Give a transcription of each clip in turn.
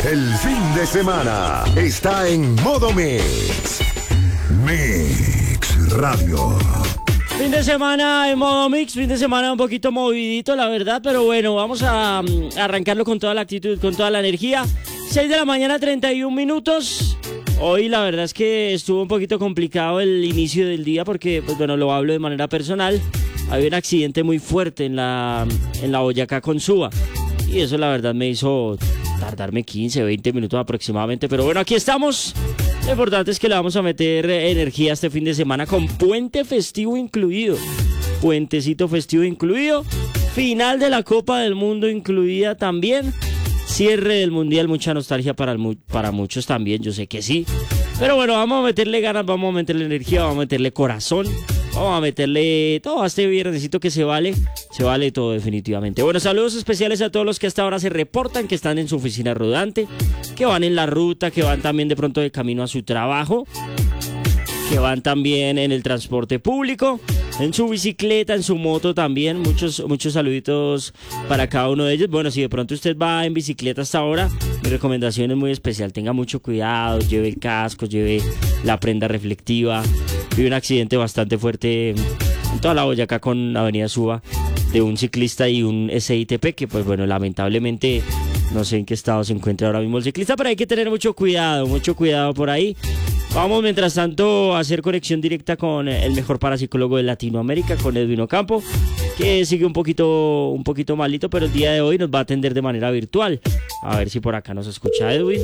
El fin de semana está en modo Mix. Mix Radio. Fin de semana en modo Mix, fin de semana un poquito movidito, la verdad, pero bueno, vamos a arrancarlo con toda la actitud, con toda la energía. 6 de la mañana, 31 minutos. Hoy la verdad es que estuvo un poquito complicado el inicio del día porque, pues bueno, lo hablo de manera personal. Había un accidente muy fuerte en la Boyacá con Suba. Y eso la verdad me hizo tardarme 15, 20 minutos aproximadamente. Pero bueno, aquí estamos. Lo importante es que le vamos a meter energía este fin de semana con puente festivo incluido. Puentecito festivo incluido. Final de la Copa del Mundo incluida también. Cierre del Mundial, mucha nostalgia para muchos también, yo sé que sí. Pero bueno, vamos a meterle ganas, vamos a meterle energía, vamos a meterle corazón. Vamos a meterle todo a este viernesito que se vale todo definitivamente. Bueno, saludos especiales a todos los que hasta ahora se reportan, que están en su oficina rodante, que van en la ruta, que van también de pronto de camino a su trabajo, que van también en el transporte público, en su bicicleta, en su moto también. Muchos saluditos para cada uno de ellos. Bueno, si de pronto usted va en bicicleta hasta ahora, mi recomendación es muy especial. Tenga mucho cuidado, lleve el casco, lleve la prenda reflectiva. Vi un accidente bastante fuerte en toda la Boyacá con Avenida Suba de un ciclista y un SITP que, pues bueno, lamentablemente no sé en qué estado se encuentra ahora mismo el ciclista, pero hay que tener mucho cuidado por ahí. Vamos, mientras tanto, a hacer conexión directa con el mejor parapsicólogo de Latinoamérica, con Edwin Ocampo, que sigue un poquito malito, pero el día de hoy nos va a atender de manera virtual. A ver si por acá nos escucha Edwin.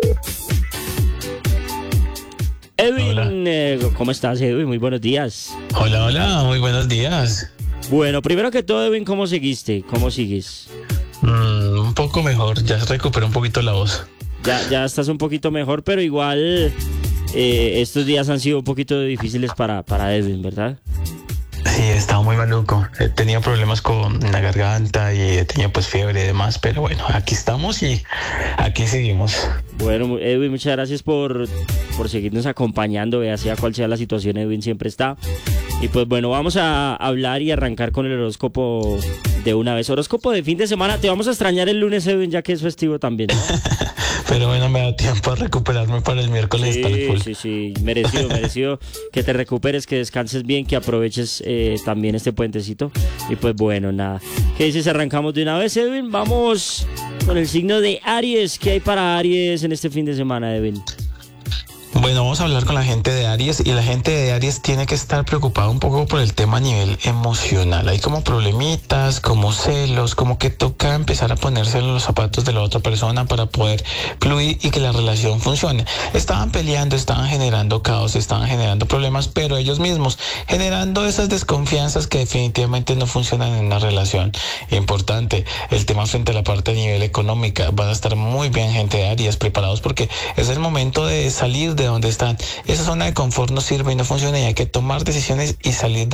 Edwin, ¿cómo estás, Edwin? Muy buenos días. Hola, muy buenos días. Bueno, primero que todo, Edwin, ¿cómo seguiste? ¿Cómo sigues? Un poco mejor, ya recuperé un poquito la voz. Ya estás un poquito mejor, pero igual estos días han sido un poquito difíciles para Edwin, ¿verdad? Sí, estaba muy maluco. Tenía problemas con la garganta y tenía pues fiebre y demás, pero bueno, aquí estamos y aquí seguimos. Bueno, Edwin, muchas gracias por seguirnos acompañando, sea cual sea la situación, Edwin siempre está. Y pues bueno, vamos a hablar y arrancar con el horóscopo de una vez. Horóscopo de fin de semana. Te vamos a extrañar el lunes, Edwin, ya que es festivo también, ¿no? Pero bueno, me da tiempo a recuperarme para el miércoles. Sí, merecido que te recuperes, que descanses bien, que aproveches también este puentecito. Y pues bueno, nada. ¿Qué dices? Arrancamos de una vez, Edwin. Vamos con el signo de Aries. ¿Qué hay para Aries en este fin de semana, Edwin? Bueno, vamos a hablar con la gente de Aries y la gente de Aries tiene que estar preocupada un poco por el tema a nivel emocional. Hay como problemitas, como celos, como que toca empezar a ponerse en los zapatos de la otra persona para poder fluir y que la relación funcione. Estaban peleando, estaban generando caos, estaban generando problemas, pero ellos mismos generando esas desconfianzas que definitivamente no funcionan en una relación. Importante, el tema frente a la parte a nivel económica. Van a estar muy bien gente de Aries, preparados porque es el momento de salir de donde están. Esa zona de confort no sirve y no funciona y hay que tomar decisiones y salir de